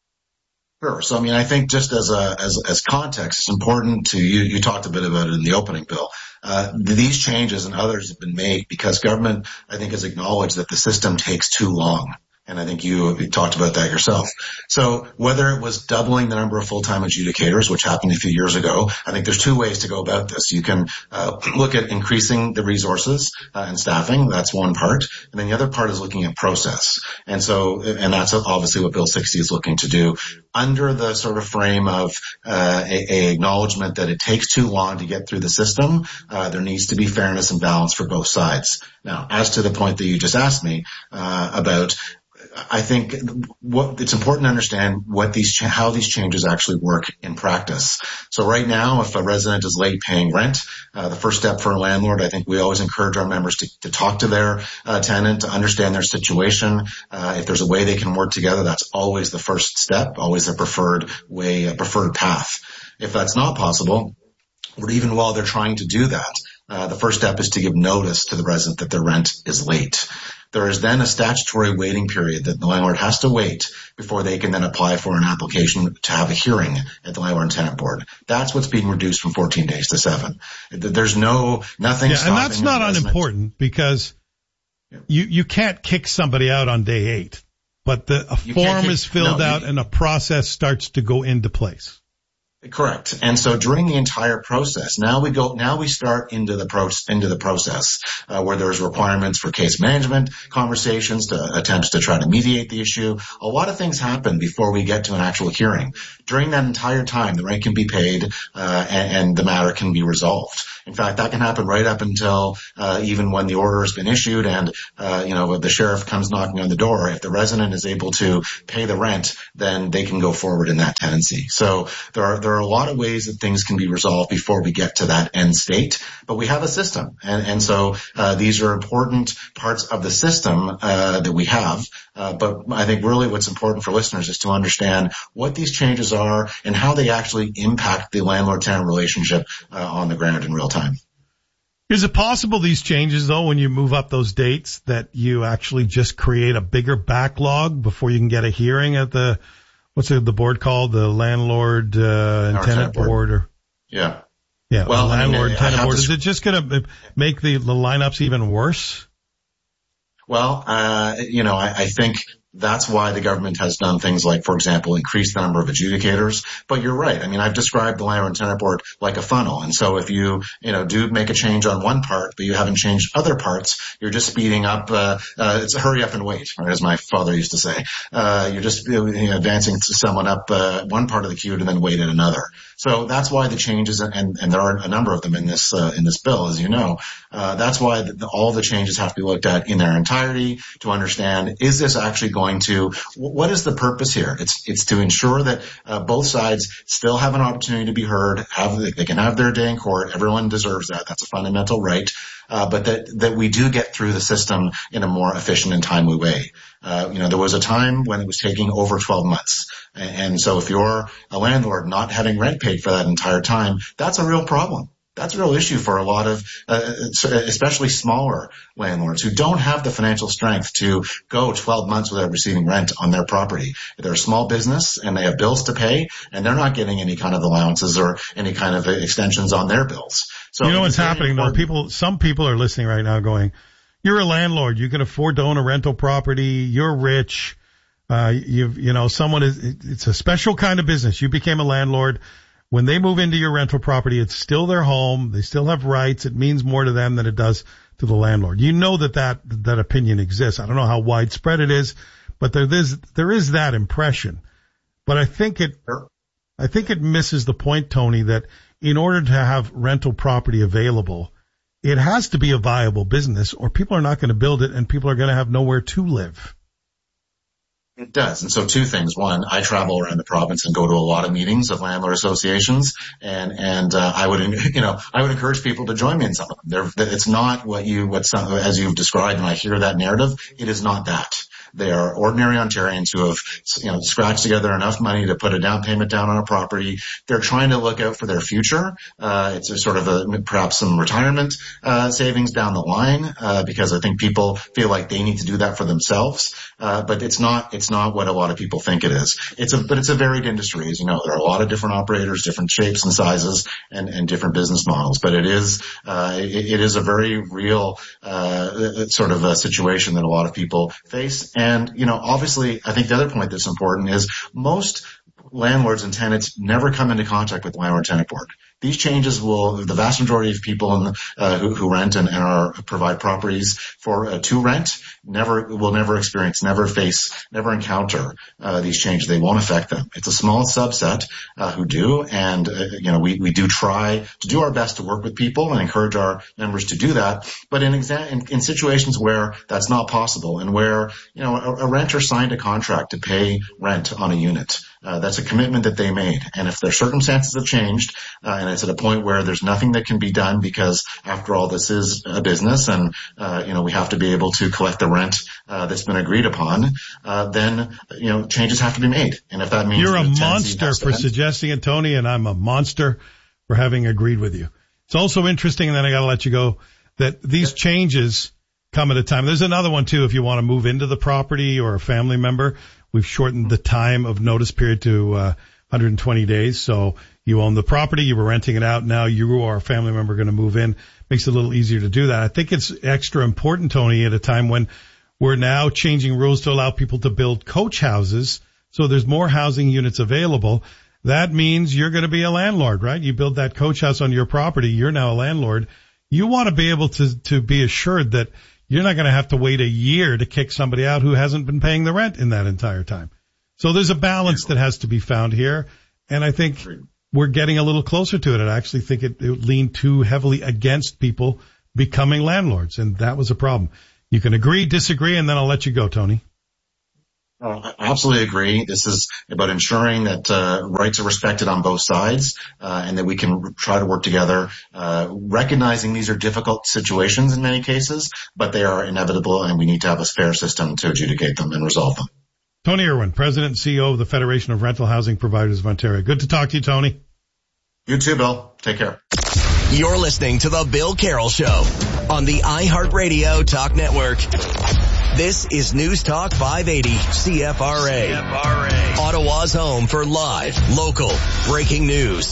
Sure. So, I mean, I think just as a as as context, it's important to you. You talked a bit about it in the opening, Bill. Uh, these changes and others have been made because government, I think, has acknowledged that the system takes too long. And I think you, you talked about that yourself. So whether it was doubling the number of full-time adjudicators, which happened a few years ago, I think there's two ways to go about this. You can uh, look at increasing the resources uh, and staffing. That's one part. And then the other part is looking at process. And so, and that's obviously what Bill sixty is looking to do under the sort of frame of uh, a, a acknowledgement that it takes too long to get through the system. Uh, there needs to be fairness and balance for both sides. Now, as to the point that you just asked me uh, about, I think what it's important to understand what these cha- how these changes actually work in practice. So right now, if a resident is late paying rent, uh, the first step for a landlord, I think we always encourage our members to, to talk to their uh, tenant, to understand their situation. Uh, if there's a way they can work together, that's always the first step, always a preferred way, a preferred path. If that's not possible, or even while they're trying to do that, uh, the first step is to give notice to the resident that their rent is late. There is then a statutory waiting period that the landlord has to wait before they can then apply for an application to have a hearing at the Landlord and Tenant Board. That's what's being reduced from fourteen days to seven. There's no, nothing yeah, stopping. And that's not unimportant because yeah. you, you can't kick somebody out on day eight, but the, a You form kick, is filled no, out you, and a process starts to go into place. Correct. And so during the entire process, now we go, now we start into the pro, into the process, uh, where there's requirements for case management conversations, to attempts to try to mediate the issue. A lot of things happen before we get to an actual hearing. During that entire time, the rent can be paid, uh, and, and the matter can be resolved. In fact, that can happen right up until, uh, even when the order has been issued and, uh, you know, the sheriff comes knocking on the door. If the resident is able to pay the rent, then they can go forward in that tenancy. So there are, there There are a lot of ways that things can be resolved before we get to that end state, but we have a system. And, and so uh, these are important parts of the system uh, that we have. Uh, but I think really what's important for listeners is to understand what these changes are and how they actually impact the landlord-tenant relationship uh, on the ground in real time. Is it possible these changes, though, when you move up those dates, that you actually just create a bigger backlog before you can get a hearing at the What's the, the board called? The landlord uh, and tenant board. board or yeah, yeah. Well, the landlord I mean, and tenant board. To... Is it just going to make the, the lineups even worse? Well, uh, you know, I, I think that's why the government has done things like, for example, increase the number of adjudicators. But you're right. I mean, I've described the landlord and tenant board like a funnel. And so if you, you know, do make a change on one part, but you haven't changed other parts, you're just speeding up, uh, uh, it's a hurry up and wait, right, as my father used to say. Uh, you're just you know, advancing someone up, uh, one part of the queue and then wait at another. So that's why the changes, and, and there are a number of them in this, uh, in this bill, as you know. Uh, that's why the, all the changes have to be looked at in their entirety to understand, is this actually going to, what is the purpose here? It's, it's to ensure that, uh, both sides still have an opportunity to be heard, have, they can have their day in court. Everyone deserves that. That's a fundamental right. Uh, but that, that we do get through the system in a more efficient and timely way. Uh, you know, there was a time when it was taking over twelve months. And, and so if you're a landlord not having rent paid for that entire time, that's a real problem. That's a real issue for a lot of, uh, especially smaller landlords who don't have the financial strength to go twelve months without receiving rent on their property. They're a small business and they have bills to pay, and they're not getting any kind of allowances or any kind of extensions on their bills. So you know what's happening though? People, some people are listening right now going, "You're a landlord. You can afford to own a rental property. You're rich. Uh, you've, you know, someone is. It's a special kind of business. You became a landlord." When they move into your rental property, it's still their home. They still have rights. It means more to them than it does to the landlord. You know that that, that opinion exists. I don't know how widespread it is, but there is, there is that impression. But I think it, I think it misses the point, Tony, that in order to have rental property available, it has to be a viable business or people are not going to build it and people are going to have nowhere to live. It does. And so two things. One, I travel around the province and go to a lot of meetings of landlord associations. And, and, uh, I would, you know, I would encourage people to join me in some of them. They're, it's not what you, what some, as you've described, and I hear that narrative, it is not that. They are ordinary Ontarians who have, you know, scratched together enough money to put a down payment down on a property. They're trying to look out for their future. Uh, it's a sort of a, perhaps some retirement, uh, savings down the line, uh, because I think people feel like they need to do that for themselves. Uh, but it's not, it's not what a lot of people think it is. It's a, but it's a varied industry. As you know, there are a lot of different operators, different shapes and sizes and, and different business models. But it is, uh, it, it is a very real, uh, sort of a situation that a lot of people face. And, you know, obviously, I think the other point that's important is most landlords and tenants never come into contact with the landlord-tenant board. These changes will, the vast majority of people in the, uh, who, who rent and, and are provide properties for uh, to rent never will never experience, never face, never encounter uh, these changes. They won't affect them. It's a small subset uh, who do, and uh, you know we we do try to do our best to work with people and encourage our members to do that. But in exa- in, in situations where that's not possible, and where you know a, a renter signed a contract to pay rent on a unit. Uh, that's a commitment that they made. And if their circumstances have changed, uh, and it's at a point where there's nothing that can be done because after all, this is a business and, uh, you know, we have to be able to collect the rent, uh, that's been agreed upon, uh, then, you know, changes have to be made. And if that means you're a monster for suggesting it, Tony, and I'm a monster for having agreed with you. It's also interesting, and then I got to let you go, that these changes come at a time. There's another one too. If you want to move into the property or a family member, we've shortened the time of notice period to uh, one hundred twenty days. So you own the property, you were renting it out. Now you or a family member are going to move in. Makes it a little easier to do that. I think it's extra important, Tony, at a time when we're now changing rules to allow people to build coach houses. So there's more housing units available. that means you're going to be a landlord, right? You build that coach house on your property. You're now a landlord. You want to be able to, to be assured that you're not going to have to wait a year to kick somebody out who hasn't been paying the rent in that entire time. So there's a balance that has to be found here. And I think we're getting a little closer to it. I actually think it, it leaned too heavily against people becoming landlords. And that was a problem. You can agree, disagree, and then I'll let you go, Tony. Oh, I absolutely agree. This is about ensuring that uh, rights are respected on both sides, uh, and that we can try to work together, uh, recognizing these are difficult situations in many cases, but they are inevitable, and we need to have a fair system to adjudicate them and resolve them. Tony Irwin, President and C E O of the Federation of Rental Housing Providers of Ontario. Good to talk to you, Tony. You too, Bill. Take care. You're listening to The Bill Carroll Show on the iHeartRadio Talk Network. This is News Talk five eighty C F R A. C F R A. Ottawa's home for live, local, breaking news.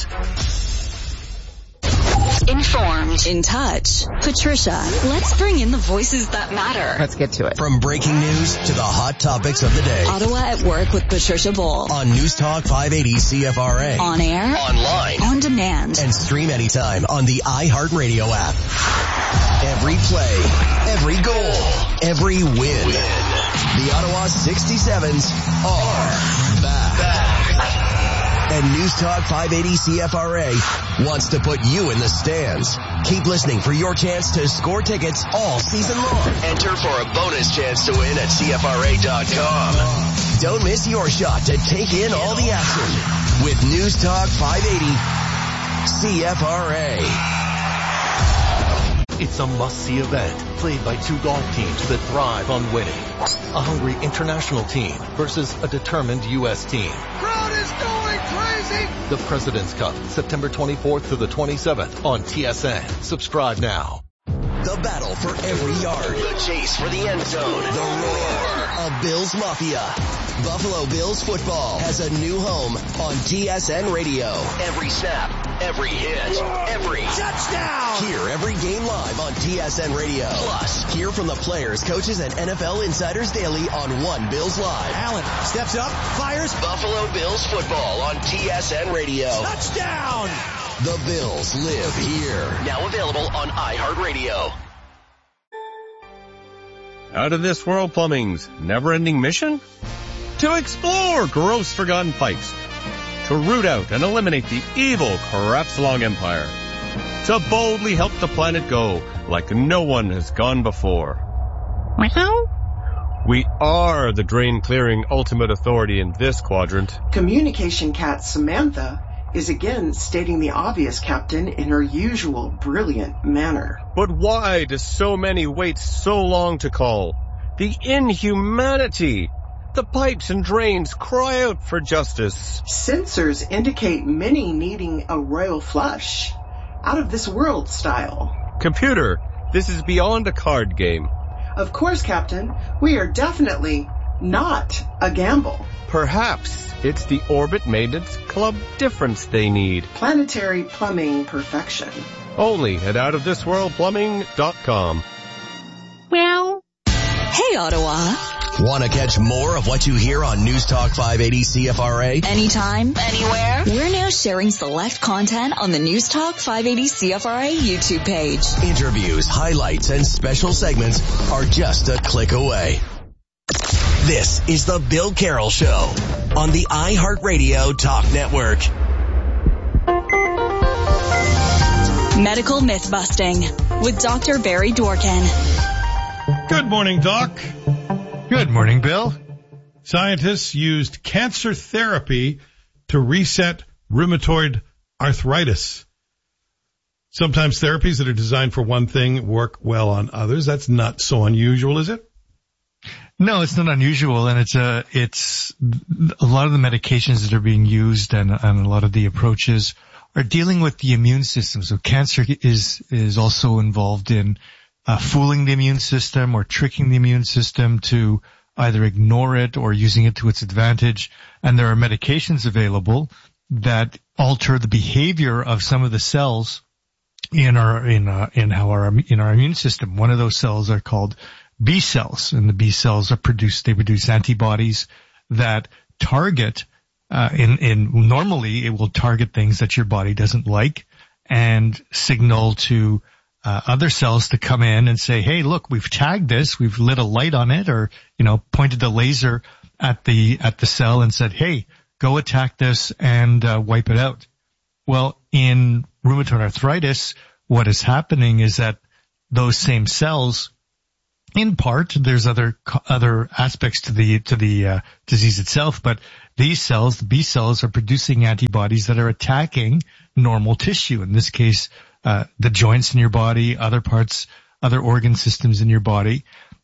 Informed, in touch. Patricia, let's bring in the voices that matter. Let's get to it. From breaking news to the hot topics of the day. Ottawa at Work with Patricia Bull. On News Talk five eighty C F R A. On air. Online. On demand. And stream anytime on the iHeartRadio app. Every play, every goal, every win. win. The Ottawa sixty-sevens are back. back. And News Talk five eighty C F R A wants to put you in the stands. Keep listening for your chance to score tickets all season long. Enter for a bonus chance to win at C F R A dot com. Don't miss your shot to take in all the action with News Talk five eighty C F R A. It's a must-see event played by two golf teams that thrive on winning. A hungry international team versus a determined U S team. Crowd is going crazy! The President's Cup, September twenty-fourth to the twenty-seventh on T S N. Subscribe now. The battle for every yard. The chase for the end zone. The roar of Bills Mafia. Buffalo Bills football has a new home on T S N Radio. Every snap, every hit, every touchdown. Hear every game live on T S N Radio. Plus, hear from the players, coaches, and N F L insiders daily on One Bills Live. Allen steps up, fires. Buffalo Bills football on T S N Radio. Touchdown. The Bills live here. Now available on iHeartRadio. Out of This World Plumbing's never-ending mission? To explore gross forgotten pipes. To root out and eliminate the evil Crafts-Long Empire. To boldly help the planet go like no one has gone before. We are the drain-clearing ultimate authority in this quadrant. Communication cat Samantha is again stating the obvious, Captain, in her usual brilliant manner. But why do so many wait so long to call? The inhumanity! The pipes and drains cry out for justice. Sensors indicate many needing a royal flush. Out of this world style. Computer, this is beyond a card game. Of course, Captain. We are definitely not a gamble. Perhaps it's the Orbit Maintenance Club difference they need. Planetary plumbing perfection. Only at out of this world plumbing dot com. Well. Hey, Ottawa. Want to catch more of what you hear on News Talk five eighty C F R A? Anytime, anywhere. We're now sharing select content on the News Talk five eighty C F R A YouTube page. Interviews, highlights, and special segments are just a click away. This is The Bill Carroll Show on the iHeartRadio Talk Network. Medical Myth Busting with Doctor Barry Dworkin. Good morning, Doc. Good morning, Bill. Scientists used cancer therapy to reset rheumatoid arthritis. Sometimes therapies that are designed for one thing work well on others. That's not so unusual, is it? No, it's not unusual, and it's a it's a lot of the medications that are being used and, and a lot of the approaches are dealing with the immune system. So cancer is is also involved in uh, fooling the immune system or tricking the immune system to either ignore it or using it to its advantage. And there are medications available that alter the behavior of some of the cells in our in uh, in how our in our immune system. One of those cells are called B cells, and the B cells are produced, they produce antibodies that target uh, in, in normally it will target things that your body doesn't like and signal to uh, other cells to come in and say, hey, look, we've tagged this, we've lit a light on it, or, you know, pointed the laser at the, at the cell and said, hey, go attack this and uh, wipe it out. Well, in rheumatoid arthritis, what is happening is that those same cells, in part, there's other other aspects to the to the uh, disease itself, but these cells, the B cells, are producing antibodies that are attacking normal tissue. In this case, uh, the joints in your body, other parts, other organ systems in your body,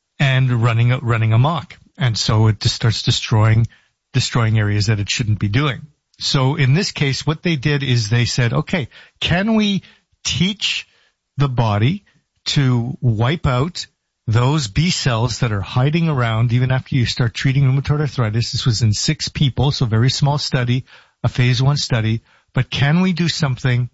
and running running amok. And so it just starts destroying destroying areas that it shouldn't be doing. So in this case, what they did is they said, okay, can we teach the body to wipe out those B cells that are hiding around even after you start treating rheumatoid arthritis? This was in six people, so very small study, a phase one study. But can we do something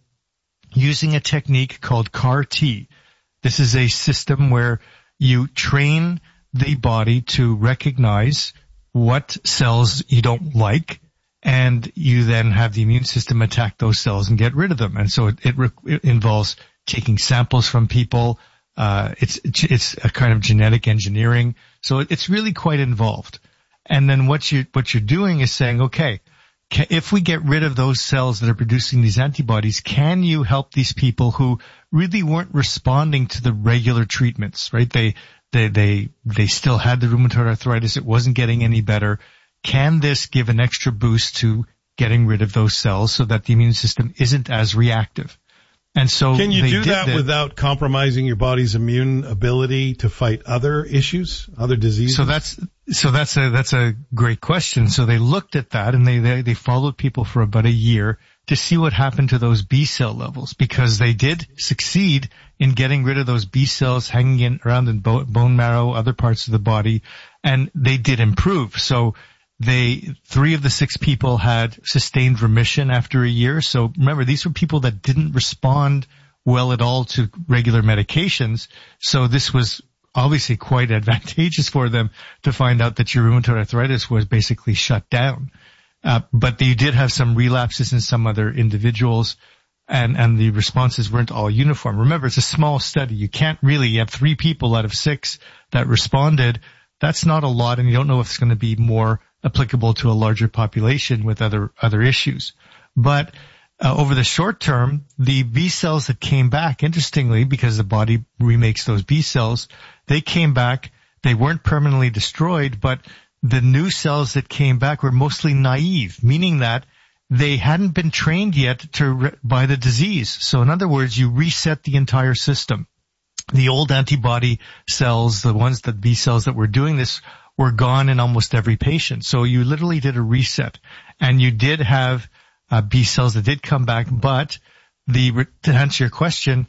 using a technique called C A R T? This is a system where you train the body to recognize what cells you don't like, and you then have the immune system attack those cells and get rid of them. And so it, it, it involves taking samples from people. Uh, it's, it's a kind of genetic engineering. So it, it's really quite involved. And then what you, what you're doing is saying, okay, can, if we get rid of those cells that are producing these antibodies, can you help these people who really weren't responding to the regular treatments, right? They, they, they, they still had the rheumatoid arthritis. It wasn't getting any better. Can this give an extra boost to getting rid of those cells so that the immune system isn't as reactive? And so can you do that, that without compromising your body's immune ability to fight other issues, other diseases? So that's so that's a that's a great question. So they looked at that and they they, they followed people for about a year to see what happened to those B cell levels, because they did succeed in getting rid of those B cells hanging in, around in bo- bone marrow, other parts of the body, and they did improve. So They, three of the six people had sustained remission after a year. So remember, these were people that didn't respond well at all to regular medications. So this was obviously quite advantageous for them to find out that your rheumatoid arthritis was basically shut down. Uh, but they did have some relapses in some other individuals, and, and the responses weren't all uniform. Remember, it's a small study. You can't really, you have three people out of six that responded. That's not a lot, and you don't know if it's going to be more applicable to a larger population with other other issues. But uh, over the short term, the B cells that came back, interestingly, because the body remakes those B cells, they came back. They weren't permanently destroyed, but the new cells that came back were mostly naive, meaning that they hadn't been trained yet to re- by the disease. So in other words, you reset the entire system. The old antibody cells, the ones that B cells that were doing this, were gone in almost every patient. So you literally did a reset, and you did have uh, B cells that did come back. But the to answer your question,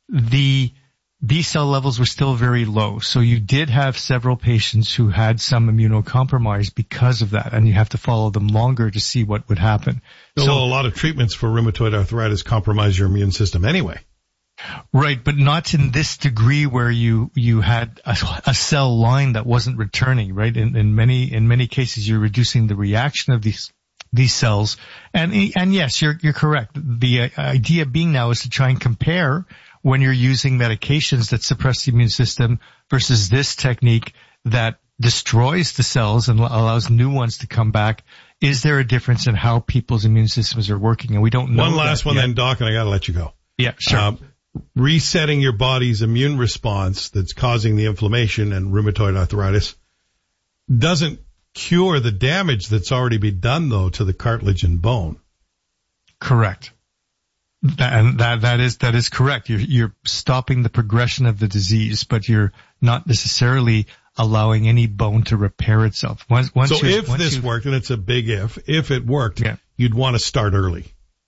the B cell levels were still very low. So you did have several patients who had some immunocompromise because of that, and you have to follow them longer to see what would happen. So so a lot of treatments for rheumatoid arthritis compromise your immune system anyway. Right, but not in this degree where you you had a, a cell line that wasn't returning. Right, in, in many in many cases, you're reducing the reaction of these these cells. And and yes, you're you're correct. The idea being now is to try and compare when you're using medications that suppress the immune system versus this technique that destroys the cells and allows new ones to come back. Is there a difference in how people's immune systems are working? And we don't know. One last one, yet. then, Doc, and I got to let you go. Yeah, sure. Um, resetting your body's immune response that's causing the inflammation and rheumatoid arthritis doesn't cure the damage that's already been done, though, to the cartilage and bone. Correct. That, and that, that is, that is correct. You're, you're stopping the progression of the disease, but you're not necessarily allowing any bone to repair itself. Once, once so you, if once this you, worked, and it's a big if, if it worked, yeah. you'd want to start early.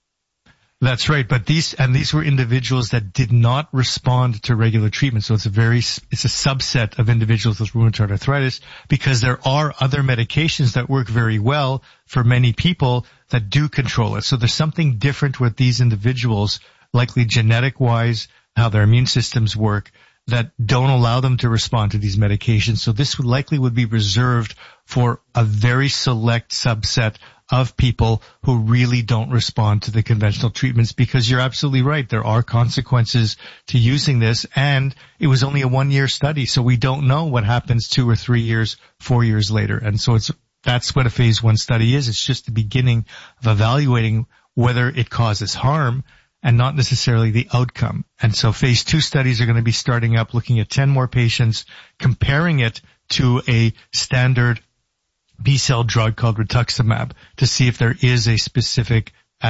That's right. But these, and these were individuals that did not respond to regular treatment. So it's a very, it's a subset of individuals with rheumatoid arthritis, because there are other medications that work very well for many people that do control it. So there's something different with these individuals, likely genetic wise, how their immune systems work, that don't allow them to respond to these medications. So this would likely would be reserved for a very select subset of people who really don't respond to the conventional treatments, because you're absolutely right. There are consequences to using this, and it was only a one-year study, so we don't know what happens two or three years, four years later. And so it's that's what a phase one study is. It's just the beginning of evaluating whether it causes harm and not necessarily the outcome. And so phase two studies are going to be starting up, looking at ten more patients, comparing it to a standard B-cell drug called rituximab to see if there is a specific